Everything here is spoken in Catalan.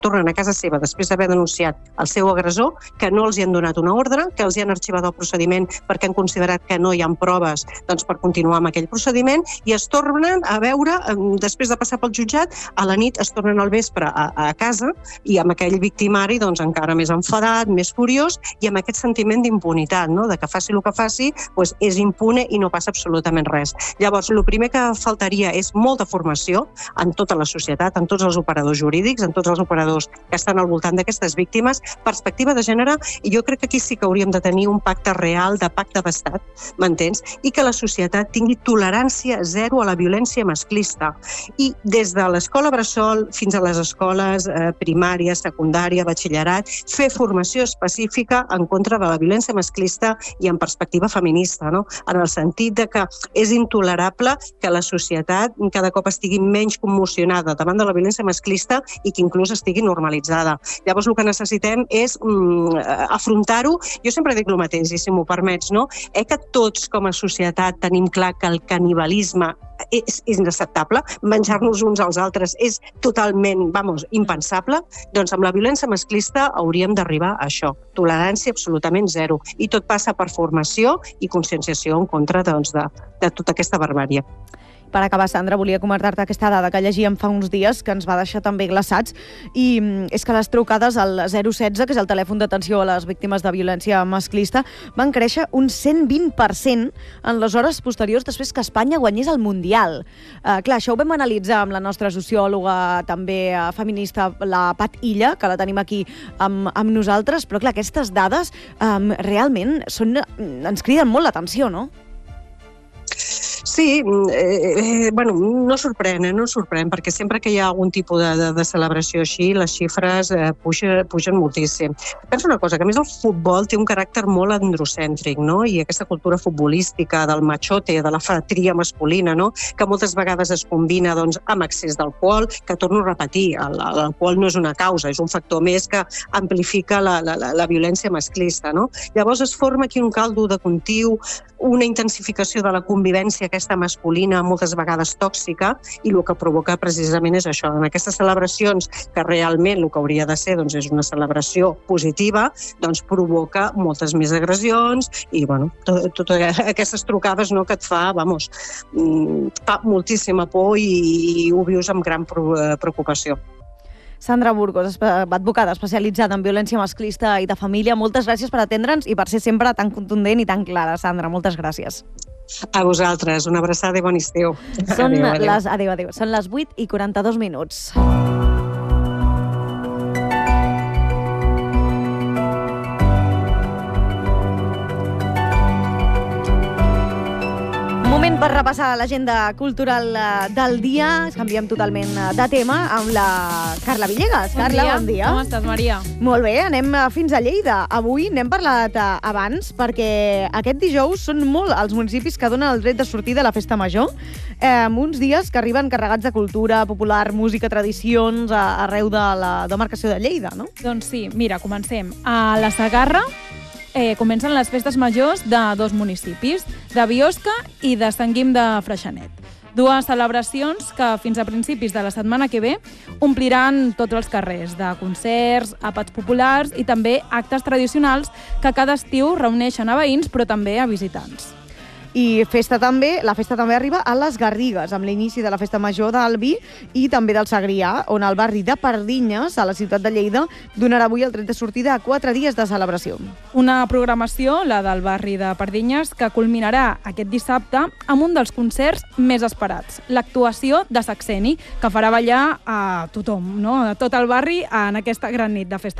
tornen a casa seva després d'haver denunciat el seu agressor, que no els hi han donat una ordre, que els hi han arxivat el procediment perquè han considerat que no hi ha proves per continuar amb aquell procediment, i es tornen a veure, després de passar pel jutjat, a la nit es tornen al vespre a casa, i amb aquell victimari encara més enfadat, més furiós, i amb aquest sentiment d'impunitat, de que faci el que faci, és impune i no passa absolutament res. Llavors, el primer que faltaria és molta formació en tota la societat, en tots els operadors jurídics, en tots els operadors que estan al voltant d'aquestes víctimes, perspectiva de gènere, i jo crec que aquí sí que hauríem de tenir un pacte real, de pacte d'estat, m'entens? I que la societat tingui tolerància zero a la violència masclista. I des de l'escola bressol fins a les escoles primària, secundària, batxillerat, fer formació específica en contra de la violència masclista i en perspectiva feminista, en el sentit de que és intolerable que la societat cada cop estigui menys commocionada davant de la violència masclista i que inclús estigui normalitzada. Llavors, el que necessitem és afrontar-ho. Jo sempre dic el mateix, i si m'ho permets, que tots com a societat tenim clar que el canibalisme és inacceptable, menjar-nos uns als altres és totalment, impensable, doncs amb la violència masclista hauríem d'arribar a això, tolerància absolutament zero, i tot passa per formació i conscienciació en contra de tota aquesta barbàrie. Per acabar, Sandra, volia comentar-te aquesta dada que llegíem fa uns dies, que ens va deixar també glaçats, i és que les trucades al 016, que és el telèfon d'atenció a les víctimes de violència masclista, van créixer un 120% en les hores posteriors després que Espanya guanyés el Mundial. Clar, això ho vam analitzar amb la nostra sociòloga, també feminista, la Pat Illa, que la tenim aquí amb nosaltres, però clar, aquestes dades realment ens criden molt l'atenció, no? Sí, no sorprèn, perquè sempre que hi ha algun tipus de celebració així, les xifres pugen moltíssim. Penso una cosa, que a més el futbol té un caràcter molt androcèntric, i aquesta cultura futbolística del machote, de la fratria masculina, que moltes vegades es combina amb excés d'alcohol, que torno a repetir, l'alcohol no és una causa, és un factor més que amplifica la violència masclista. Llavors es forma aquí un caldo de cultiu, una intensificació de la convivència aquesta masculina, moltes vegades tòxica, i el que provoca precisament és això. En aquestes celebracions, que realment el que hauria de ser és una celebració positiva, provoca moltes més agressions i totes aquestes trucades que et fa moltíssima por i ho vius amb gran preocupació. Sandra Burgos, advocada especialitzada en violència masclista i de família, moltes gràcies per atendre'ns i per ser sempre tan contundent i tan clara. Sandra, moltes gràcies. A vosaltres, una abraçada i bon estiu. Adéu. Són les 8:42. Moment per repassar l'agenda cultural del dia. Canviem totalment de tema amb la Carla Villegas. Carla, bon dia. Com estàs, Maria? Molt bé, anem fins a Lleida. Avui n'hem parlat abans perquè aquest dijous són molt els municipis que donen el dret de sortida a la Festa Major. Uns dies que arriben carregats de cultura popular, música, tradicions arreu de la demarcació de Lleida, no? Doncs sí, mira, comencem. A la Segarra comencen les festes majors de dos municipis, de Biosca i de Sant Guim de Freixenet. Dues celebracions que fins a principis de la setmana que ve ompliran tots els carrers, de concerts, àpats populars i també actes tradicionals que cada estiu reuneixen a veïns però també a visitants. I la festa també arriba a les Garrigues, amb l'inici de la Festa Major d'Albi i també del Segrià, on el barri de Pardinyes, a la ciutat de Lleida, donarà avui el tret de sortida a 4 dies de celebració. Una programació, la del barri de Pardinyes, que culminarà aquest dissabte amb un dels concerts més esperats, l'actuació de Saxeni, que farà ballar a tothom, a tot el barri en aquesta gran nit de Festa